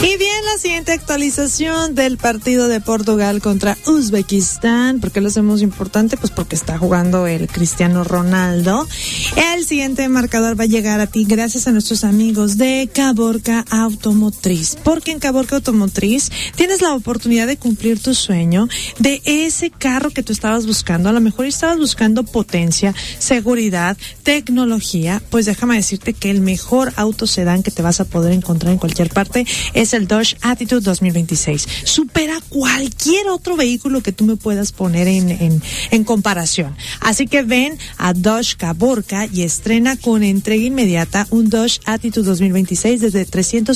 Y bien, la siguiente actualización del partido de Portugal contra Uzbekistán. ¿Por qué lo hacemos importante? Pues porque está jugando el Cristiano Ronaldo. El siguiente marcador va a llegar a ti gracias a nuestros amigos de Caborca Automotriz. Porque en Caborca Automotriz tienes la oportunidad de cumplir tu sueño de ese carro que tú estabas buscando. A lo mejor estabas buscando potencia, seguridad, tecnología. Pues déjame decirte que el mejor auto sedán que te vas a poder encontrar en cualquier parte es el Dodge Attitude 2026. Supera cualquier otro vehículo que tú me puedas poner en comparación. Así que ven a Dodge Caborca y estrena con entrega inmediata un Dodge Attitude 2026 desde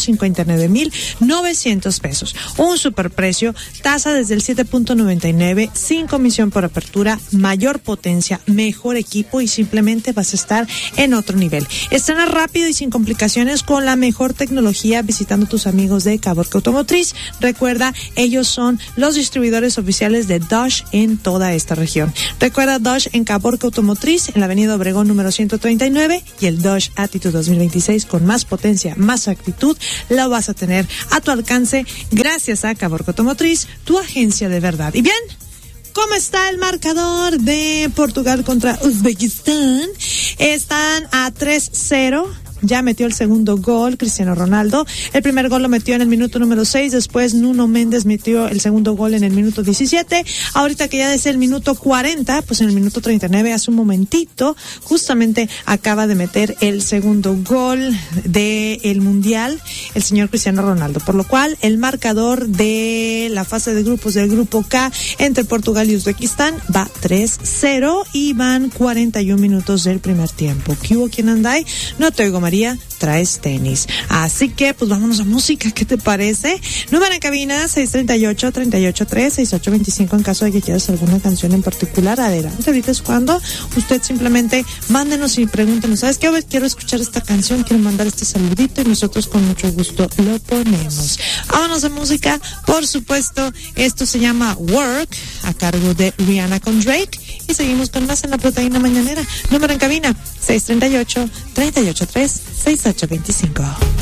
359,900 pesos. Un superprecio, tasa desde el 7.99, sin comisión por apertura, mayor potencia, mejor equipo y simplemente vas a estar en otro nivel. Estrena rápido y sin complicaciones con la mejor tecnología visitando tus amigos de Caborca Automotriz. Recuerda, ellos son los distribuidores oficiales de Dodge en toda esta región. Recuerda Dodge en Caborca Automotriz, en la avenida Obregón número 139, y el Dodge Attitude 2026 con más potencia, más actitud, lo vas a tener a tu alcance gracias a Caborca Automotriz, tu agencia de verdad. Y bien, ¿cómo está el marcador de Portugal contra Uzbekistán? Están a 3-0. Ya metió el segundo gol Cristiano Ronaldo. El primer gol lo metió en el minuto número 6. Después Nuno Méndez metió el segundo gol en el minuto 17. Ahorita que ya es el minuto 40, pues en el minuto 39, hace un momentito, justamente acaba de meter el segundo gol del Mundial el señor Cristiano Ronaldo. Por lo cual, el marcador de la fase de grupos del grupo K entre Portugal y Uzbekistán va 3-0 y van 41 minutos del primer tiempo. ¿Qué hubo? ¿Quién anda ahí? No te oigo, María, traes tenis. Así que, pues vámonos a música, ¿qué te parece? Número en cabina, 638-383-6825, en caso de que quieras alguna canción en particular. Adelante, ahorita es cuando usted simplemente mándenos y pregúntenos, ¿sabes qué? Quiero escuchar esta canción, quiero mandar este saludito y nosotros con mucho gusto lo ponemos. Vámonos a música, por supuesto, esto se llama Work, a cargo de Rihanna con Drake, y seguimos con más en la Proteína Mañanera. Número en cabina, 638-383-6825.